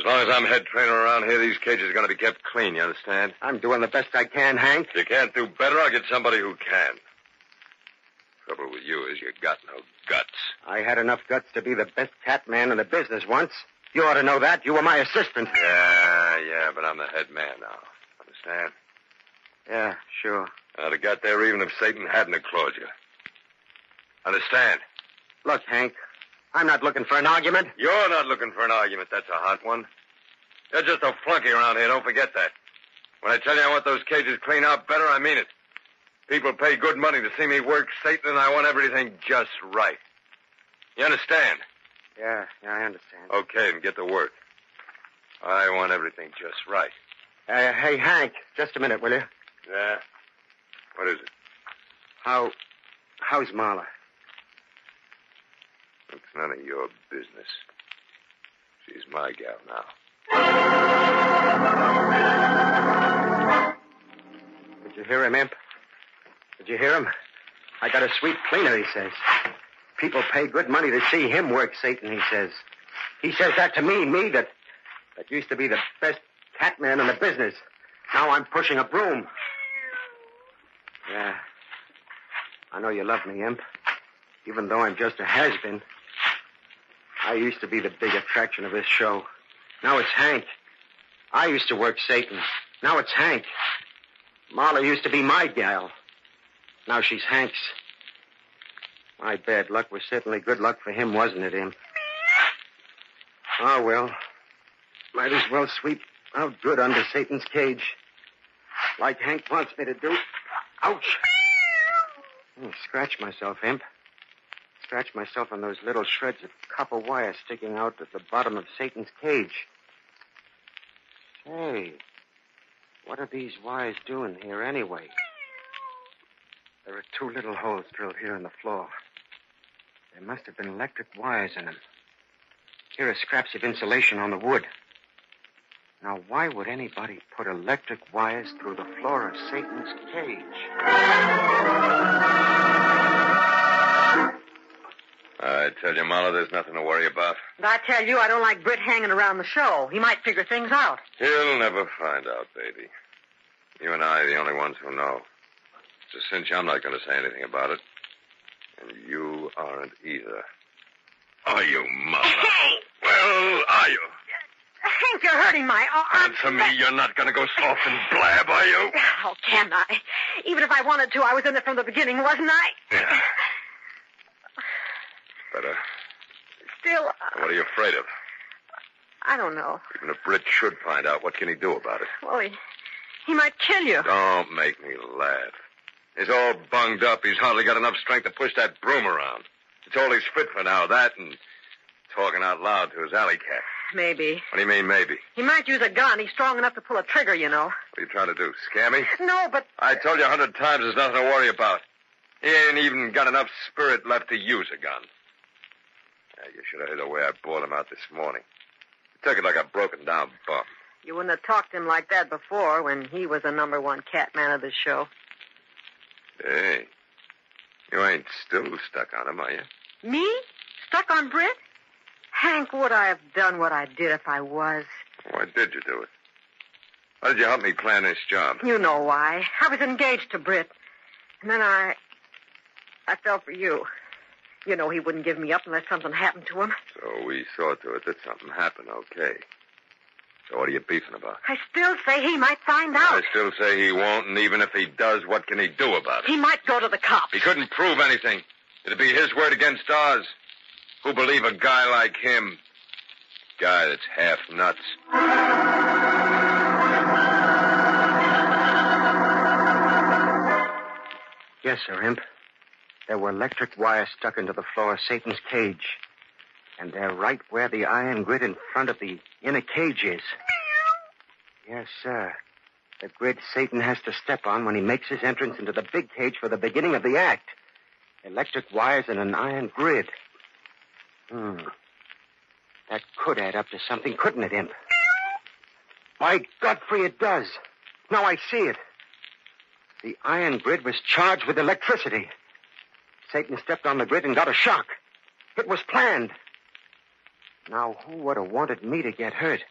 As long as I'm head trainer around here, these cages are going to be kept clean, you understand? I'm doing the best I can, Hank. If you can't do better, I'll get somebody who can. Trouble with you is you got no guts. I had enough guts to be the best cat man in the business once. You ought to know that. You were my assistant. Yeah, but I'm the head man now. Understand? Yeah, sure. I'd have got there even if Satan hadn't have clawed you. Understand? Look, Hank, I'm not looking for an argument. You're not looking for an argument. That's a hot one. You're just a flunky around here. Don't forget that. When I tell you I want those cages cleaned out better, I mean it. People pay good money to see me work Satan, and I want everything just right. You understand? Yeah, I understand. Okay, then get to work. I want everything just right. Hey, Hank, just a minute, will you? Yeah? What is it? How's Marla? It's none of your business. She's my gal now. Did you hear him, Imp? Did you hear him? I got a sweet cleaner, he says. People pay good money to see him work Satan, he says. He says that to me that used to be the best cat man in the business. Now I'm pushing a broom. Yeah. I know you love me, Imp. Even though I'm just a has-been. I used to be the big attraction of this show. Now it's Hank. I used to work Satan. Now it's Hank. Marla used to be my gal. Now she's Hank's. My bad luck was certainly good luck for him, wasn't it, Imp? Oh, well. Might as well sweep out good under Satan's cage. Like Hank wants me to do. Ouch! Scratch myself, Imp. Scratch myself on those little shreds of copper wire sticking out at the bottom of Satan's cage. Say, what are these wires doing here anyway? There are 2 little holes drilled here in the floor. There must have been electric wires in them. Here are scraps of insulation on the wood. Now, why would anybody put electric wires through the floor of Satan's cage? I tell you, Marla, there's nothing to worry about. And I tell you, I don't like Britt hanging around the show. He might figure things out. He'll never find out, baby. You and I are the only ones who know. It's a cinch I'm not going to say anything about it. And you aren't either. Are you, Marla? Hey! Well, are you? Hank, you're hurting my arm. Answer me. You're not going to go soft and blab, are you? How can I? Even if I wanted to, I was in it from the beginning, wasn't I? Yeah. Better. Still... What are you afraid of? I don't know. Even if Britt should find out, what can he do about it? Well, he might kill you. Don't make me laugh. He's all bunged up. He's hardly got enough strength to push that broom around. It's all he's fit for now, that and talking out loud to his alley cat. Maybe. What do you mean, maybe? He might use a gun. He's strong enough to pull a trigger, you know. What are you trying to do, scare me? No, but... I told you 100 times there's nothing to worry about. He ain't even got enough spirit left to use a gun. Yeah, you should have heard the way I bought him out this morning. He took it like a broken-down bum. You wouldn't have talked to him like that before when he was the #1 cat man of the show. Hey, you ain't still stuck on him, are you? Me? Stuck on Britt? Hank, would I have done what I did if I was? Why did you do it? Why did you help me plan this job? You know why. I was engaged to Britt. And then I fell for you. You know he wouldn't give me up unless something happened to him. So we saw to it that something happened, okay. So what are you beefing about? I still say he might find out. I still say he won't, and even if he does, what can he do about it? He might go to the cops. He couldn't prove anything. It'd be his word against ours. Who believe a guy like him? Guy that's half nuts. Yes, sir, Imp. There were electric wires stuck into the floor of Satan's cage. And they're right where the iron grid in front of the inner cage is. Yes, sir. The grid Satan has to step on when he makes his entrance into the big cage for the beginning of the act. Electric wires and an iron grid. That could add up to something, couldn't it, Imp? By Godfrey, it does. Now I see it. The iron grid was charged with electricity. Satan stepped on the grid and got a shock. It was planned. Now, who would have wanted me to get hurt?